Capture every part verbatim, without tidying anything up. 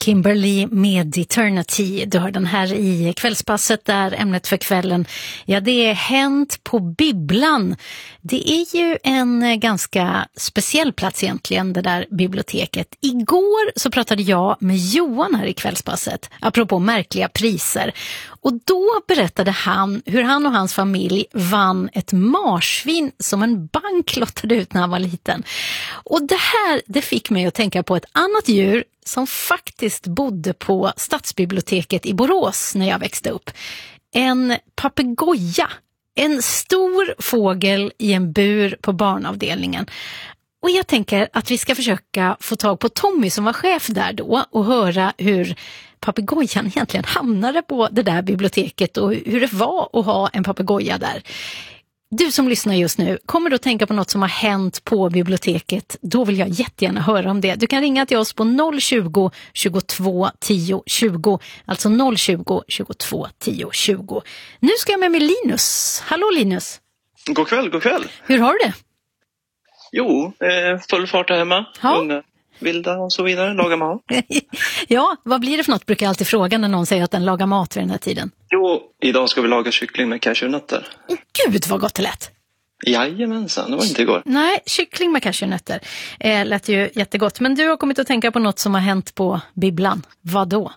Kimberly med Eternity. Du har den här i kvällspasset där ämnet för kvällen, ja, det är Hänt på Bibblan. Det är ju en ganska speciell plats egentligen, det där biblioteket. Igår så pratade jag med Johan här i kvällspasset, apropå märkliga priser. Och då berättade han hur han och hans familj vann ett marsvin som en bank lottade ut när han var liten. Och det här, det fick mig att tänka på ett annat djur som faktiskt bodde på Stadsbiblioteket i Borås när jag växte upp. En papegoja. En stor fågel i en bur på barnavdelningen. Och jag tänker att vi ska försöka få tag på Tommy som var chef där då och höra hur papegojan egentligen hamnade på det där biblioteket och hur det var att ha en papegoja där. Du som lyssnar just nu, kommer du att tänka på något som har hänt på biblioteket? Då vill jag jättegärna höra om det. Du kan ringa till oss på noll tjugo, tjugotvå, tio, tjugo. Alltså noll tjugo, tjugotvå, tio, tjugo. Nu ska jag med mig Linus. Hallå Linus. God kväll, god kväll. Hur har du det? Jo, eh, full fart här hemma. Ja. Unga, vilda och så vidare. Laga mat. Ja, vad blir det för något? Brukar jag alltid fråga när någon säger att den lagar mat vid den här tiden. Jo, idag ska vi laga kyckling med cashewnötter. Åh gud vad gott det lät. Jajamensan, det var inte igår. Nej, kyckling med cashewnötter eh, lät ju jättegott. Men du har kommit att tänka på något som har hänt på Bibblan. Vad då?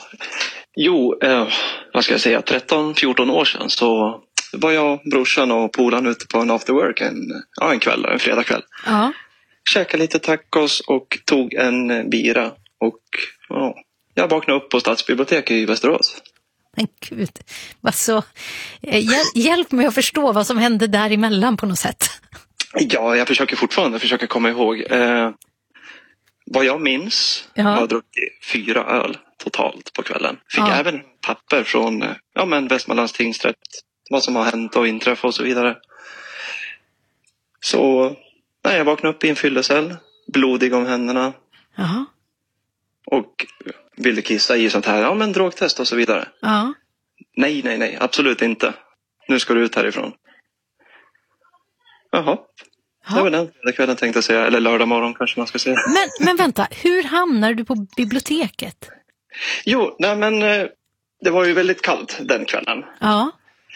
Jo, eh, vad ska jag säga, tretton fjorton år sedan så var jag, brorsan och polaren ute på en after work en, ja, en kväll, en fredagkväll. Ja. Käkade lite tacos och tog en bira och ja, jag vaknade upp på Stadsbiblioteket i Västerås. Men gud, vad så, hjäl- hjälp mig att förstå vad som hände däremellan på något sätt. Ja, jag försöker fortfarande försöka komma ihåg. Eh, vad jag minns Ja. har jag druckit fyra öl totalt på kvällen. Fick Ja. även papper från eh, ja, men Västmanlands tingsrätt. Vad som har hänt och inträffat och så vidare. Så nej, jag vaknade upp i en fyllecell. Blodig om händerna. Jaha. Och ville kissa i sånt här. Ja, men drogtest och så vidare. Ja. Nej, nej, nej. Absolut inte. Nu ska du ut härifrån. Jaha. Det var den den kvällen tänkte jag säga. Eller lördag morgon kanske man ska säga. Men, men vänta, hur hamnar du på biblioteket? Jo, nej men eh, det var ju väldigt kallt den kvällen. Ja.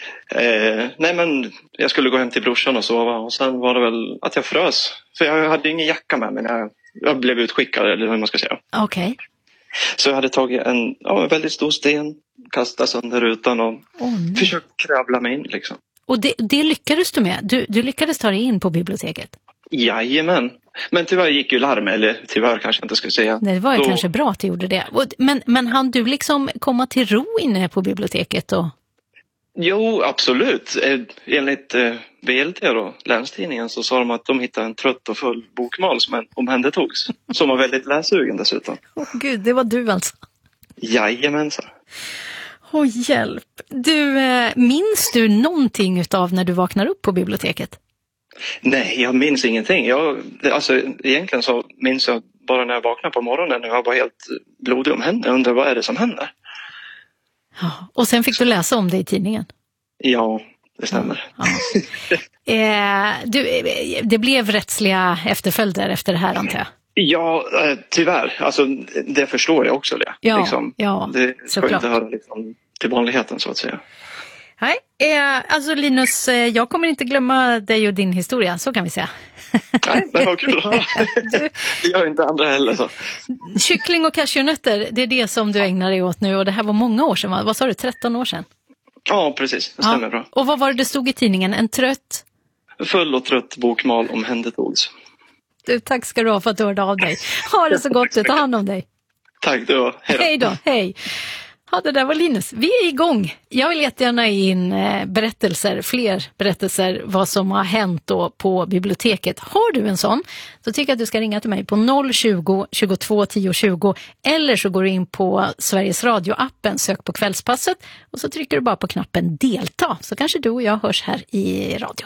Eh, nej men jag skulle gå hem till brorsan och sova. Och sen var det väl att jag frös. För jag hade ingen jacka med mig när jag, jag blev utskickad eller hur man ska säga. Okej. Okay. Så jag hade tagit en, ja, en väldigt stor sten. Kastat sönder rutan och oh, försökt kravla mig in liksom. Och det, det lyckades du med? Du, du lyckades ta dig in på biblioteket? Jajamän. Men tyvärr gick ju larm, eller tyvärr kanske jag inte skulle säga. Nej, det var ju Då... kanske bra att du gjorde det. Men, men hann du liksom komma till ro inne på biblioteket? Och... Jo, absolut. Enligt eh, V L T då, Länstidningen, så sa de att de hittade en trött och full bokmal som omhändertogs. Som var väldigt läsugen dessutom. Åh oh, gud, det var du alltså? Jajamensan. Åh, oh, hjälp. Du, eh, minns du någonting av när du vaknar upp på biblioteket? Nej, jag minns ingenting. Jag, alltså, egentligen så minns jag bara när jag vaknade på morgonen och jag var helt blodig om händerna. Jag undrar, vad är det som händer? Ja, och sen fick du läsa om det i tidningen? Ja, det stämmer. Ja, ja. eh, du, det blev rättsliga efterföljder efter det här, antar jag? Ja, eh, tyvärr. Alltså, det förstår jag också det. Ja, liksom. ja, det ska såklart. inte höra liksom, till vanligheten så att säga. Nej, eh, alltså Linus, eh, jag kommer inte glömma dig och din historia, så kan vi säga. Nej, det var kul. Du, det gör inte andra heller så. Kyckling och cashewnötter, det är det som du ägnar dig åt nu, och det här var många år sedan, va? Vad sa du, tretton år sedan? Ja, precis. Det stämmer ja. bra. Och vad var det det stod i tidningen? En trött? Full och trött bokmal omhändertogs. Du, tack ska du ha för att du hörde av dig. Ha det så gott, ta hand om dig. Tack du. Hej då. Hej då, hej. Ja, det där var Linus. Vi är igång. Jag vill jättegärna in eh, berättelser, fler berättelser vad som har hänt då på biblioteket. Har du en sån, så tycker jag att du ska ringa till mig på noll tjugo, tjugotvå, tio, tjugo, eller så går du in på Sveriges Radio-appen, sök på Kvällspasset och så trycker du bara på knappen delta, så kanske du och jag hörs här i radio.